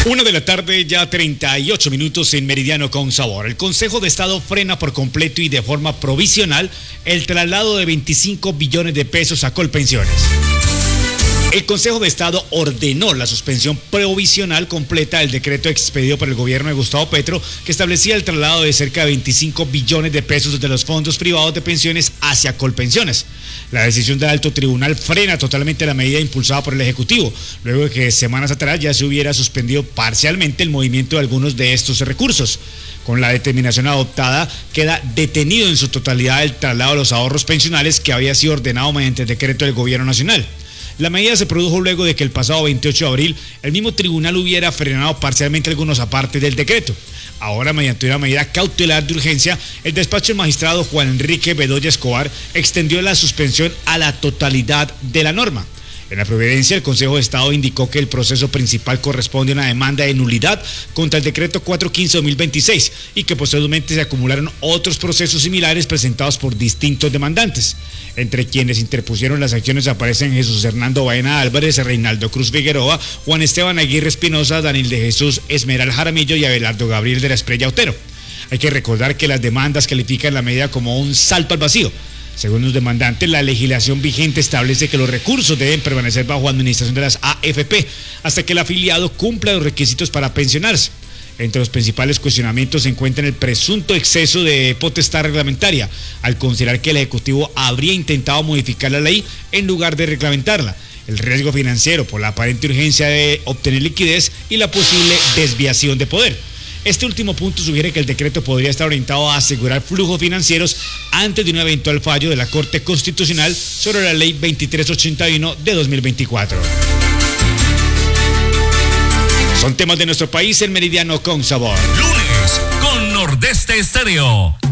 1:38 p.m. en Meridiano con Sabor. El Consejo de Estado frena por completo y de forma provisional el traslado de 25 billones de pesos a Colpensiones. El Consejo de Estado ordenó la suspensión provisional completa del decreto expedido por el gobierno de Gustavo Petro que establecía el traslado de cerca de 25 billones de pesos de los fondos privados de pensiones hacia Colpensiones. La decisión del alto tribunal frena totalmente la medida impulsada por el Ejecutivo, luego de que semanas atrás ya se hubiera suspendido parcialmente el movimiento de algunos de estos recursos. Con la determinación adoptada, queda detenido en su totalidad el traslado de los ahorros pensionales que había sido ordenado mediante el decreto del Gobierno Nacional. La medida se produjo luego de que el pasado 28 de abril el mismo tribunal hubiera frenado parcialmente algunos apartes del decreto. Ahora, mediante una medida cautelar de urgencia, el despacho del magistrado Juan Enrique Bedoya Escobar extendió la suspensión a la totalidad de la norma. En la providencia, el Consejo de Estado indicó que el proceso principal corresponde a una demanda de nulidad contra el decreto 415-2026 y que posteriormente se acumularon otros procesos similares presentados por distintos demandantes. Entre quienes interpusieron las acciones aparecen Jesús Hernando Baena Álvarez, Reinaldo Cruz Figueroa, Juan Esteban Aguirre Espinosa, Daniel de Jesús Esmeral Jaramillo y Abelardo Gabriel de la Espriella Otero. Hay que recordar que las demandas califican la medida como un salto al vacío. Según los demandantes, la legislación vigente establece que los recursos deben permanecer bajo administración de las AFP hasta que el afiliado cumpla los requisitos para pensionarse. Entre los principales cuestionamientos se encuentra el presunto exceso de potestad reglamentaria, al considerar que el Ejecutivo habría intentado modificar la ley en lugar de reglamentarla, el riesgo financiero por la aparente urgencia de obtener liquidez y la posible desviación de poder. Este último punto sugiere que el decreto podría estar orientado a asegurar flujos financieros antes de un eventual fallo de la Corte Constitucional sobre la Ley 2381 de 2024. Son temas de nuestro país en Meridiano con Sabor. Lunes con Nordeste Estéreo.